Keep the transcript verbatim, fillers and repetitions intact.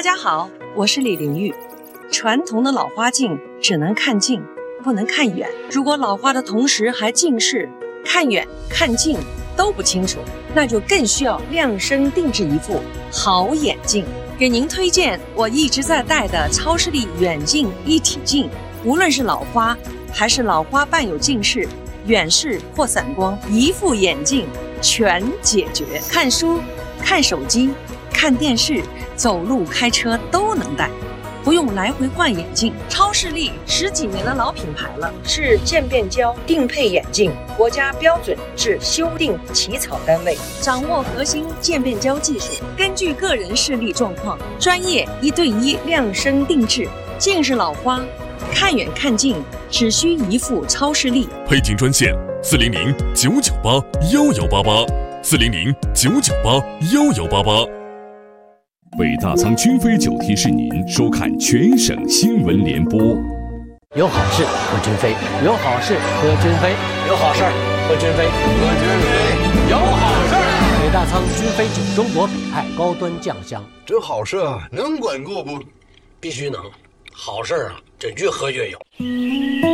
大家好，我是李玲玉。传统的老花镜只能看近，不能看远。如果老花的同时还近视，看远看近都不清楚，那就更需要量身定制一副好眼镜。给您推荐我一直在戴的超视力远近一体镜，无论是老花还是老花伴有近视、远视或散光，一副眼镜全解决。看书、看手机、看电视、走路、开车都能戴，不用来回换眼镜。超视力十几年的老品牌了，是渐变焦定配眼镜国家标准制修订起草单位，掌握核心渐变焦技术，根据个人视力状况，专业一对一量身定制。近视老花看远看近只需一副超视力。 配镜专线四零零九九八幺幺八八，四零零九九八幺幺八八。 北大仓君飞酒提示您收看全省新闻联播。 有好事和君飞，有好事和君飞，有好事和君飞，和君飞，有好事。北大仓君飞酒，中国北派高端酱香， 这好事啊，能管够不？ 必须能。好事啊，这越喝越有。